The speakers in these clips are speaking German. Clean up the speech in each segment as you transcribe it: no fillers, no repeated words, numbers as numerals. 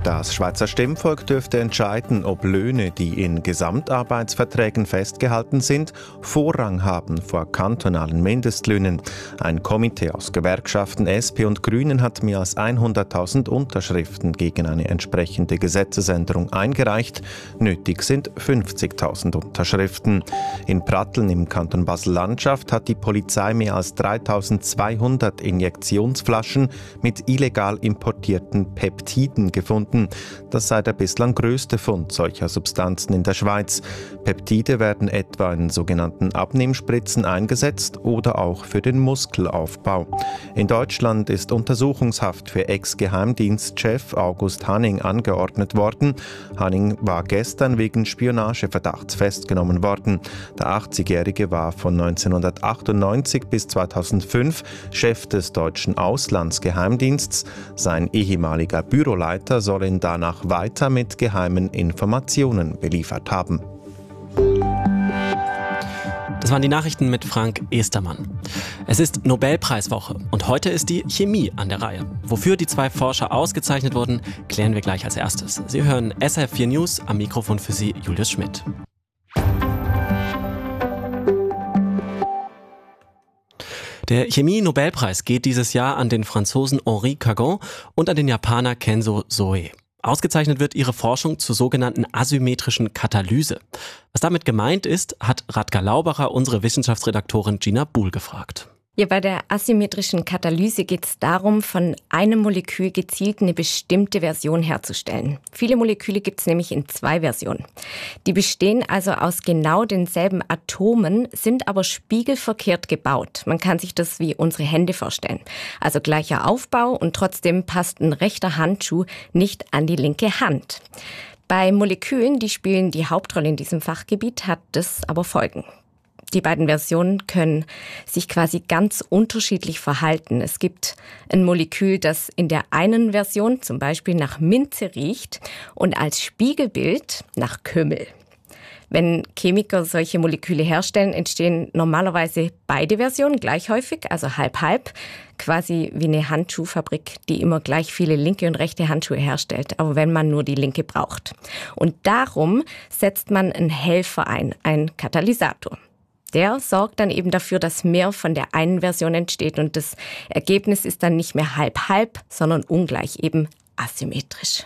Das Schweizer Stimmvolk dürfte entscheiden, ob Löhne, die in Gesamtarbeitsverträgen festgehalten sind, Vorrang haben vor kantonalen Mindestlöhnen. Ein Komitee aus Gewerkschaften, SP und Grünen hat mehr als 100.000 Unterschriften gegen eine entsprechende Gesetzesänderung eingereicht. Nötig sind 50.000 Unterschriften. In Pratteln im Kanton Basel-Landschaft hat die Polizei mehr als 3.200 Injektionsflaschen mit illegal importierten Peptiden gefunden. Das sei der bislang größte Fund solcher Substanzen in der Schweiz. Peptide werden etwa in sogenannten Abnehmspritzen eingesetzt oder auch für den Muskelaufbau. In Deutschland ist Untersuchungshaft für Ex-Geheimdienstchef August Hanning angeordnet worden. Hanning war gestern wegen Spionageverdachts festgenommen worden. Der 80-Jährige war von 1998 bis 2005 Chef des deutschen Auslandsgeheimdienstes. Sein ehemaliger Büroleiter soll ihn danach weiter mit geheimen Informationen beliefert haben. Das waren die Nachrichten mit Frank Estermann. Es ist Nobelpreiswoche und heute ist die Chemie an der Reihe. Wofür die zwei Forscher ausgezeichnet wurden, klären wir gleich als erstes. Sie hören SRF4 News, am Mikrofon für Sie Julius Schmidt. Der Chemie-Nobelpreis geht dieses Jahr an den Franzosen Henri Cagon und an den Japaner Kenzo Soe. Ausgezeichnet wird ihre Forschung zur sogenannten asymmetrischen Katalyse. Was damit gemeint ist, hat Radka Laubacher, unsere Wissenschaftsredaktorin Gina Buhl, gefragt. Ja, bei der asymmetrischen Katalyse geht es darum, von einem Molekül gezielt eine bestimmte Version herzustellen. Viele Moleküle gibt es nämlich in zwei Versionen. Die bestehen also aus genau denselben Atomen, sind aber spiegelverkehrt gebaut. Man kann sich das wie unsere Hände vorstellen. Also gleicher Aufbau und trotzdem passt ein rechter Handschuh nicht an die linke Hand. Bei Molekülen, die spielen die Hauptrolle in diesem Fachgebiet, hat das aber Folgen. Die beiden Versionen können sich quasi ganz unterschiedlich verhalten. Es gibt ein Molekül, das in der einen Version zum Beispiel nach Minze riecht und als Spiegelbild nach Kümmel. Wenn Chemiker solche Moleküle herstellen, entstehen normalerweise beide Versionen gleich häufig, also halb-halb, quasi wie eine Handschuhfabrik, die immer gleich viele linke und rechte Handschuhe herstellt, aber wenn man nur die linke braucht. Und darum setzt man einen Helfer ein, einen Katalysator. Der sorgt dann eben dafür, dass mehr von der einen Version entsteht und das Ergebnis ist dann nicht mehr halb-halb, sondern ungleich, eben asymmetrisch.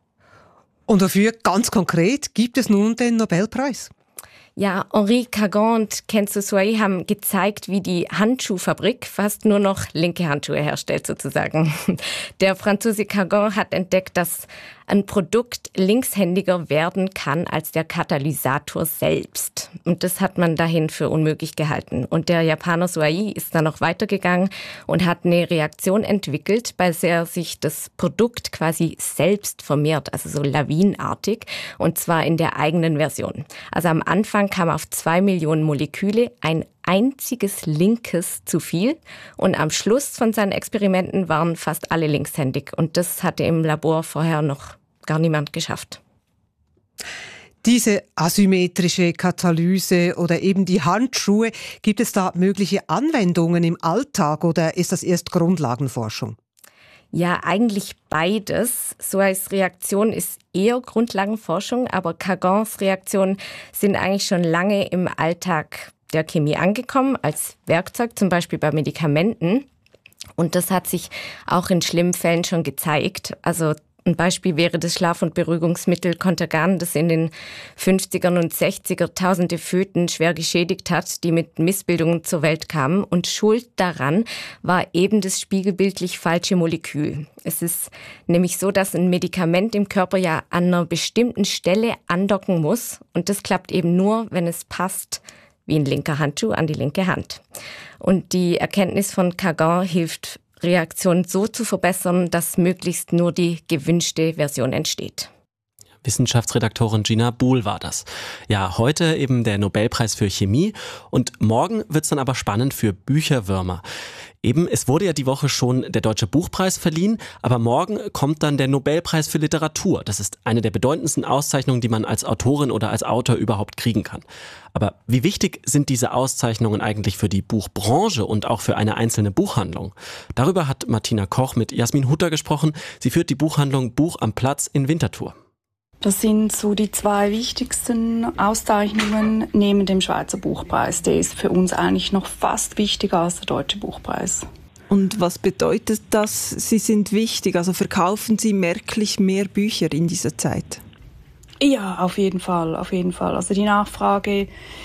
Und dafür ganz konkret gibt es nun den Nobelpreis. Ja, Henri Cagon und Kenzo Soe haben gezeigt, wie die Handschuhfabrik fast nur noch linke Handschuhe herstellt sozusagen. Der Franzose Cagon hat entdeckt, dass ein Produkt linkshändiger werden kann als der Katalysator selbst. Und das hat man dahin für unmöglich gehalten. Und der Japaner Soei ist dann noch weitergegangen und hat eine Reaktion entwickelt, bei der sich das Produkt quasi selbst vermehrt, also so lawinenartig, und zwar in der eigenen Version. Also am Anfang kam auf 2 Millionen Moleküle ein einziges linkes zu viel und am Schluss von seinen Experimenten waren fast alle linkshändig und das hatte im Labor vorher noch gar niemand geschafft. Diese asymmetrische Katalyse oder eben die Handschuhe, gibt es da mögliche Anwendungen im Alltag oder ist das erst Grundlagenforschung? Ja, eigentlich beides. Soeis Reaktion ist eher Grundlagenforschung, aber Cagons Reaktionen sind eigentlich schon lange im Alltag der Chemie angekommen, als Werkzeug, zum Beispiel bei Medikamenten. Und das hat sich auch in schlimmen Fällen schon gezeigt. Also ein Beispiel wäre das Schlaf- und Beruhigungsmittel Contergan, das in den 50er und 60er tausende Föten schwer geschädigt hat, die mit Missbildungen zur Welt kamen. Und schuld daran war eben das spiegelbildlich falsche Molekül. Es ist nämlich so, dass ein Medikament im Körper ja an einer bestimmten Stelle andocken muss. Und das klappt eben nur, wenn es passt, wie ein linker Handschuh an die linke Hand. Und die Erkenntnis von Cagon hilft, Reaktionen so zu verbessern, dass möglichst nur die gewünschte Version entsteht. Wissenschaftsredaktorin Gina Buhl war das. Ja, heute eben der Nobelpreis für Chemie und morgen wird's dann aber spannend für Bücherwürmer. Eben, es wurde ja die Woche schon der Deutsche Buchpreis verliehen, aber morgen kommt dann der Nobelpreis für Literatur. Das ist eine der bedeutendsten Auszeichnungen, die man als Autorin oder als Autor überhaupt kriegen kann. Aber wie wichtig sind diese Auszeichnungen eigentlich für die Buchbranche und auch für eine einzelne Buchhandlung? Darüber hat Martina Koch mit Jasmin Hutter gesprochen. Sie führt die Buchhandlung Buch am Platz in Winterthur. Das sind so die zwei wichtigsten Auszeichnungen neben dem Schweizer Buchpreis. Der ist für uns eigentlich noch fast wichtiger als der Deutsche Buchpreis. Und was bedeutet das, Sie sind wichtig? Also verkaufen Sie merklich mehr Bücher in dieser Zeit? Ja, auf jeden Fall, auf jeden Fall. Also die Nachfrage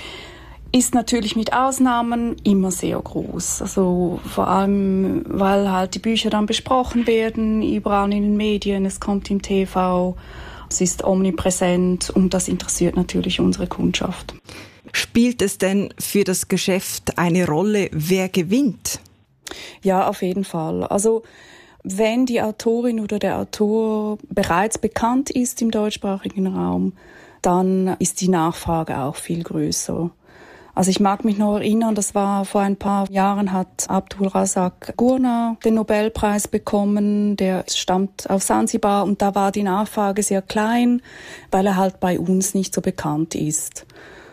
ist natürlich mit Ausnahmen immer sehr groß. Also vor allem, weil halt die Bücher dann besprochen werden, überall in den Medien, es kommt im TV. Es ist omnipräsent und das interessiert natürlich unsere Kundschaft. Spielt es denn für das Geschäft eine Rolle, wer gewinnt? Ja, auf jeden Fall. Also wenn die Autorin oder der Autor bereits bekannt ist im deutschsprachigen Raum, dann ist die Nachfrage auch viel größer. Also ich mag mich noch erinnern, das war vor ein paar Jahren, hat Abdul Razak Gurna den Nobelpreis bekommen. Der stammt aus Sansibar und da war die Nachfrage sehr klein, weil er halt bei uns nicht so bekannt ist.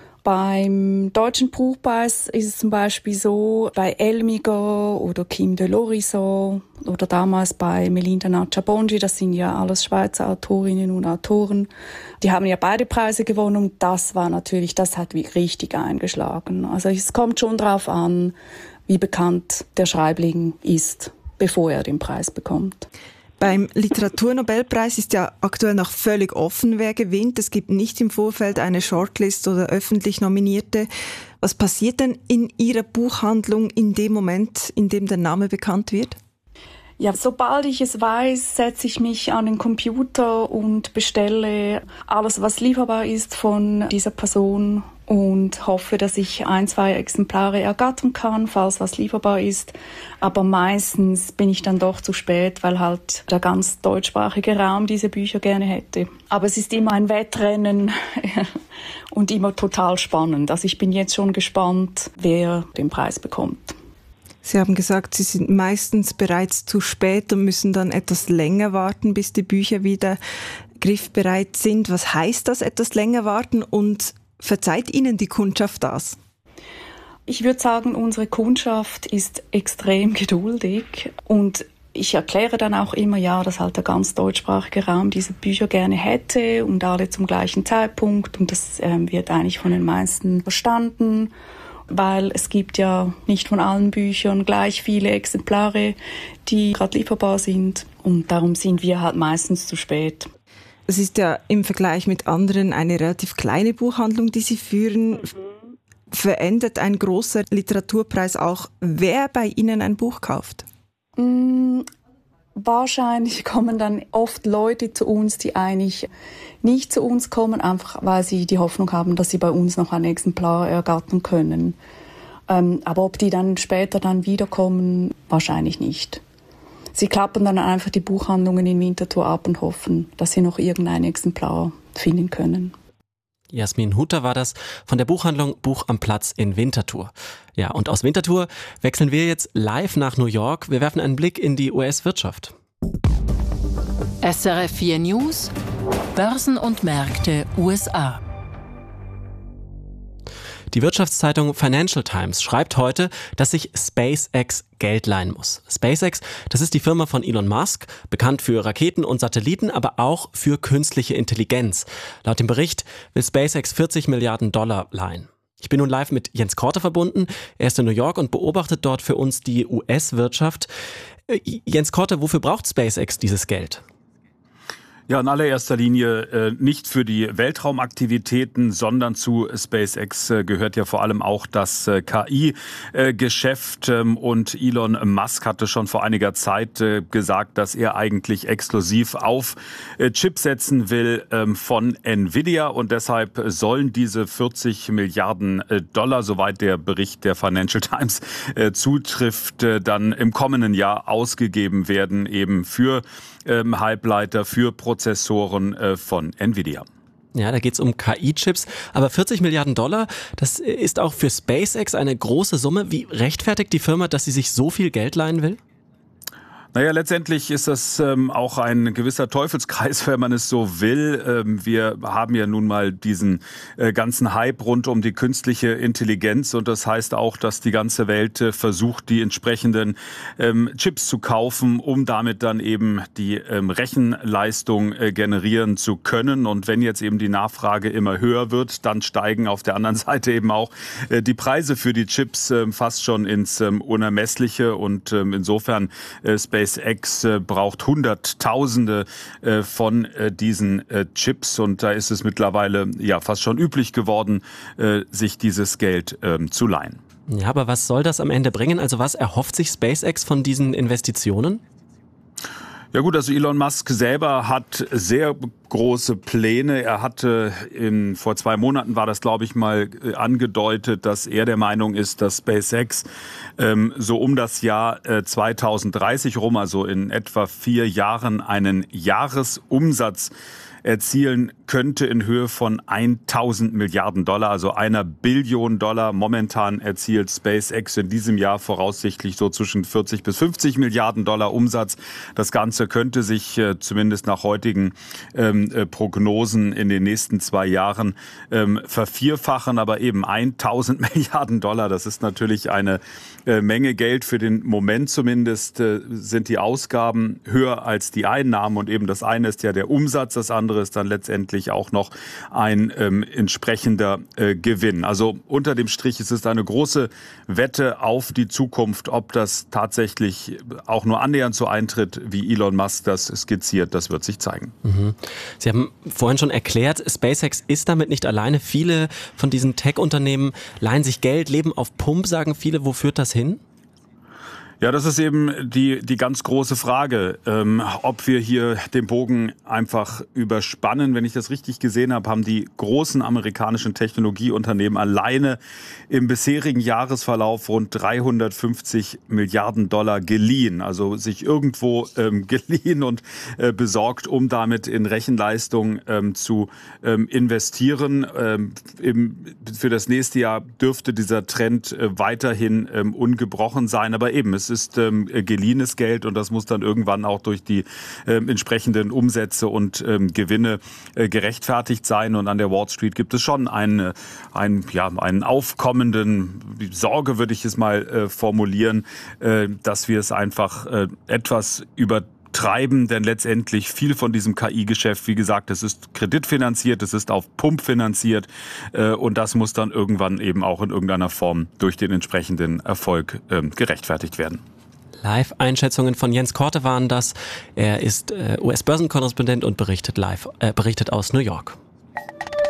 Beim Deutschen Buchpreis ist es zum Beispiel so, bei Elmiger oder Kim de Lorison oder damals bei Melinda Nachabonji, das sind ja alles Schweizer Autorinnen und Autoren, die haben ja beide Preise gewonnen und das hat richtig eingeschlagen. Also es kommt schon drauf an, wie bekannt der Schreibling ist, bevor er den Preis bekommt. Beim Literaturnobelpreis ist ja aktuell noch völlig offen, wer gewinnt. Es gibt nicht im Vorfeld eine Shortlist oder öffentlich Nominierte. Was passiert denn in Ihrer Buchhandlung in dem Moment, in dem der Name bekannt wird? Ja, sobald ich es weiß, setze ich mich an den Computer und bestelle alles, was lieferbar ist von dieser Person und hoffe, dass ich 1-2 Exemplare ergattern kann, falls was lieferbar ist. Aber meistens bin ich dann doch zu spät, weil halt der ganz deutschsprachige Raum diese Bücher gerne hätte. Aber es ist immer ein Wettrennen und immer total spannend. Also ich bin jetzt schon gespannt, wer den Preis bekommt. Sie haben gesagt, Sie sind meistens bereits zu spät und müssen dann etwas länger warten, bis die Bücher wieder griffbereit sind. Was heißt das, etwas länger warten, und verzeiht Ihnen die Kundschaft das? Ich würde sagen, unsere Kundschaft ist extrem geduldig und ich erkläre dann auch immer, ja, dass halt der ganz deutschsprachige Raum diese Bücher gerne hätte und alle zum gleichen Zeitpunkt und das wird eigentlich von den meisten verstanden. Weil es gibt ja nicht von allen Büchern gleich viele Exemplare, die gerade lieferbar sind. Und darum sind wir halt meistens zu spät. Es ist ja im Vergleich mit anderen eine relativ kleine Buchhandlung, die Sie führen. Verändert ein großer Literaturpreis auch, wer bei Ihnen ein Buch kauft? Wahrscheinlich kommen dann oft Leute zu uns, die eigentlich nicht zu uns kommen, einfach weil sie die Hoffnung haben, dass sie bei uns noch ein Exemplar ergattern können. Aber ob die dann später dann wiederkommen, wahrscheinlich nicht. Sie klappen dann einfach die Buchhandlungen in Winterthur ab und hoffen, dass sie noch irgendein Exemplar finden können. Jasmin Hutter war das von der Buchhandlung Buch am Platz in Winterthur. Ja, und aus Winterthur wechseln wir jetzt live nach New York. Wir werfen einen Blick in die US-Wirtschaft. SRF 4 News, Börsen und Märkte USA. Die Wirtschaftszeitung Financial Times schreibt heute, dass sich SpaceX Geld leihen muss. SpaceX, das ist die Firma von Elon Musk, bekannt für Raketen und Satelliten, aber auch für künstliche Intelligenz. Laut dem Bericht will SpaceX 40 Milliarden Dollar leihen. Ich bin nun live mit Jens Korte verbunden. Er ist in New York und beobachtet dort für uns die US-Wirtschaft. Jens Korte, wofür braucht SpaceX dieses Geld? Ja, in allererster Linie nicht für die Weltraumaktivitäten, sondern zu SpaceX gehört ja vor allem auch das KI-Geschäft. Und Elon Musk hatte schon vor einiger Zeit gesagt, dass er eigentlich exklusiv auf Chips setzen will von Nvidia. Und deshalb sollen diese 40 Milliarden Dollar, soweit der Bericht der Financial Times zutrifft, dann im kommenden Jahr ausgegeben werden, eben für Halbleiter, für Prozessoren ARM-Prozessoren von Nvidia. Ja, da geht's um KI-Chips, aber $40 Milliarden, das ist auch für SpaceX eine große Summe. Wie rechtfertigt die Firma, dass sie sich so viel Geld leihen will? Naja, letztendlich ist das auch ein gewisser Teufelskreis, wenn man es so will. Wir haben ja nun mal diesen ganzen Hype rund um die künstliche Intelligenz und das heißt auch, dass die ganze Welt versucht, die entsprechenden Chips zu kaufen, um damit dann eben die Rechenleistung generieren zu können. Und wenn jetzt eben die Nachfrage immer höher wird, dann steigen auf der anderen Seite eben auch die Preise für die Chips fast schon ins Unermessliche und insofern SpaceX braucht Hunderttausende von diesen Chips und da ist es mittlerweile ja fast schon üblich geworden, sich dieses Geld zu leihen. Ja, aber was soll das am Ende bringen? Also was erhofft sich SpaceX von diesen Investitionen? Ja gut, also Elon Musk selber hat sehr große Pläne. Er hatte vor 2 Monaten war das, glaube ich, mal angedeutet, dass er der Meinung ist, dass SpaceX so um das Jahr 2030 rum, also in etwa 4 Jahren, einen Jahresumsatz erzielen könnte in Höhe von 1.000 Milliarden Dollar, also $1 Billion. Momentan erzielt SpaceX in diesem Jahr voraussichtlich so zwischen 40 bis 50 Milliarden Dollar Umsatz. Das Ganze könnte sich zumindest nach heutigen Prognosen in den nächsten 2 Jahren vervierfachen, aber eben 1.000 Milliarden Dollar, das ist natürlich eine Menge Geld. Für den Moment zumindest sind die Ausgaben höher als die Einnahmen und eben das eine ist ja der Umsatz, das andere ist dann letztendlich auch noch ein entsprechender Gewinn. Also unter dem Strich ist es eine große Wette auf die Zukunft, ob das tatsächlich auch nur annähernd so eintritt, wie Elon Musk das skizziert, das wird sich zeigen. Mhm. Sie haben vorhin schon erklärt, SpaceX ist damit nicht alleine. Viele von diesen Tech-Unternehmen leihen sich Geld, leben auf Pump, sagen viele. Wo führt das hin? Ja, das ist eben die ganz große Frage, ob wir hier den Bogen einfach überspannen. Wenn ich das richtig gesehen habe, haben die großen amerikanischen Technologieunternehmen alleine im bisherigen Jahresverlauf rund 350 Milliarden Dollar geliehen. Also sich irgendwo geliehen und besorgt, um damit in Rechenleistung zu investieren. Für das nächste Jahr dürfte dieser Trend weiterhin ungebrochen sein. Aber eben, es ist geliehenes Geld und das muss dann irgendwann auch durch die entsprechenden Umsätze und Gewinne gerechtfertigt sein. Und an der Wall Street gibt es schon einen aufkommenden Sorge, würde ich es mal formulieren, dass wir es einfach etwas übertreiben, denn letztendlich viel von diesem KI-Geschäft, wie gesagt, es ist kreditfinanziert, es ist auf Pump finanziert und das muss dann irgendwann eben auch in irgendeiner Form durch den entsprechenden Erfolg gerechtfertigt werden. Live-Einschätzungen von Jens Korte waren das. Er ist US-Börsenkorrespondent und berichtet aus New York.